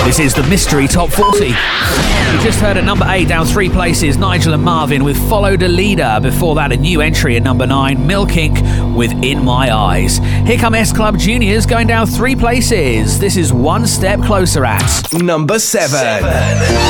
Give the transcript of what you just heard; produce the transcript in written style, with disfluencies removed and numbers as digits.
This is the Mystery Top 40. You just heard at number 8, down 3 places, Nigel and Marvin with Follow the Leader. Before that, a new entry at number 9, Milk Inc. with In My Eyes. Here come S Club Juniors going down 3 places. This is One Step Closer at number 7.